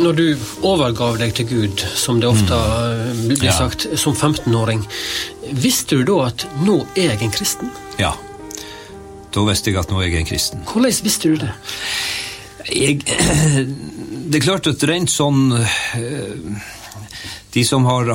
Når du overgav deg til Gud, som det ofte blir sagt, som 15-åring, visste du da at nå er jeg en kristen? Ja, da visste jeg at nå er jeg en kristen. Hvordan visste du det? Det klart at rent sånn de som har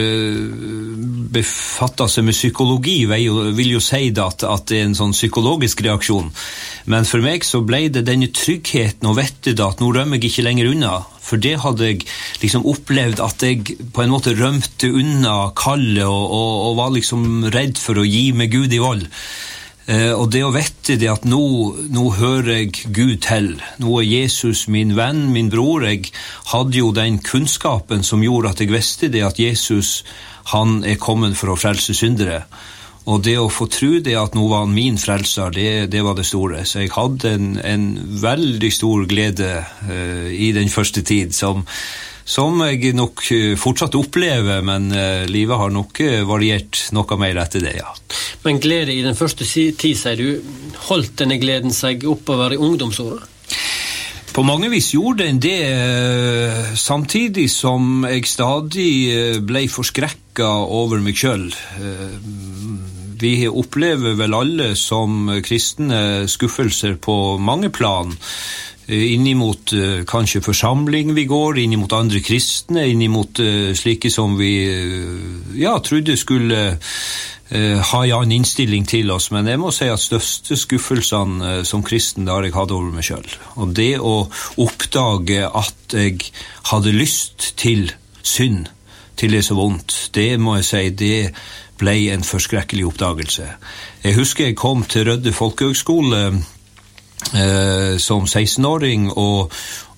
befattet seg med psykologi vil jo si at det en sånn psykologisk reaksjon, men for meg så ble det denne tryggheten og vettet at nå rømmer jeg ikke lenger unna, for det hadde jeg liksom opplevd at jeg på en måte rømte unna kallet og var liksom redd for å gi meg Gud i vold. Og det å vette det at nå hører jeg Gud til, nå er Jesus min venn, min bror. Jeg hadde jo den kunnskapen som gjorde at jeg visste det at Jesus, han er kommet for å frelse syndere. Og det å få tro det at nå var han min frelser, det var det store. Så jeg hadde en veldig stor glede i den første tid som jeg nok fortsatt opplever, men livet har nok variert noe mer etter det, ja. Men glede i den første tid, sier du, holdt denne gleden seg oppover i ungdomsåret? På mange vis gjorde den det, samtidig som jeg stadig ble forskrekket over meg selv. Vi opplever vel alle som kristne skuffelser på mange plan, innimot kanskje forsamling vi går, innimot andre kristne, innimot slike som vi trodde skulle ha en innstilling til oss, men jeg må si at største skuffelsene som kristen har jeg hatt over meg selv. Og det å oppdage at jeg hadde lyst til synd, til det så vondt, det må jeg si, det ble en forskrekkelig oppdagelse. Jeg husker jeg kom til Rødde Folkehøgskole som 16-åring, og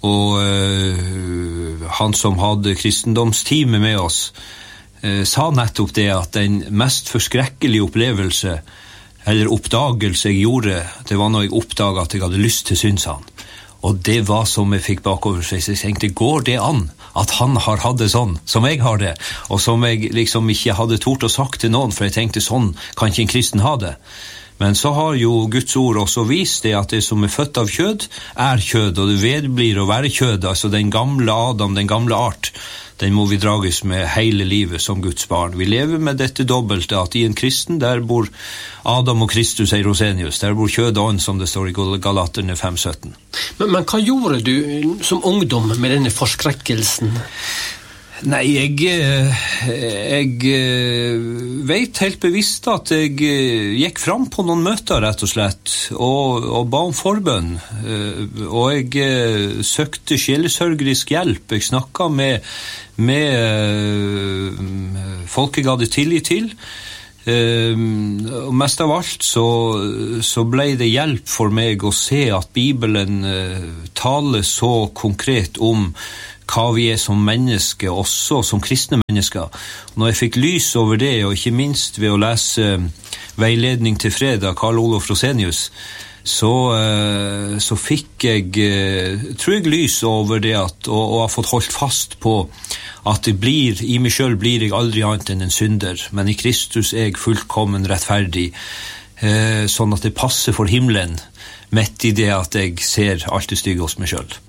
han som hadde kristendomsteamet med oss sa nettopp det at den mest forskrekkelige opplevelse eller oppdagelse jeg gjorde, det var når jeg oppdaget at jeg hadde lyst til synd, sa han. Og det var som jeg fikk bakover seg. Så jeg tenkte, går det an at han har hatt det sånn som jeg har det, og som jeg liksom ikke hadde tort å sagt til noen, for jeg tenkte, sånn kan ikke en kristen ha det. Men så har jo Guds ord også vist det at det som er født av kjød er kjød, og det vedblir å være kjød, altså den gamle Adam, den gamle art, den må vi drages med hele livet som Guds barn. Vi lever med dette dobbelte, at i en kristen, der bor Adam og Kristus, sier Rosenius, der bor kjød og ånd, som det står i Galaterne 5:17. Men hva gjorde du som ungdom med denne forskrekkelsen? Nei, jeg vet helt bevisst at jeg gikk fram på noen møter, rett og slett, og ba om forbønn. Og jeg søkte sjelesørgerisk hjelp. Jeg snakket med folk jeg hadde tillit til. Og mest av alt så ble det hjelp for meg å se at Bibelen taler så konkret om hva vi er som mennesker, også som kristne mennesker. Når jeg fikk lys over det, og ikke minst ved å lese Veiledning til fred av Karl Olof Rosenius, så fikk jeg, tror jeg, lys over det og har fått holdt fast på at i meg selv blir jeg aldri annet enn en synder, men i Kristus er jeg fullkommen rettferdig, sånn at det passer for himmelen, midt i det at jeg ser alt det stygge hos meg selv.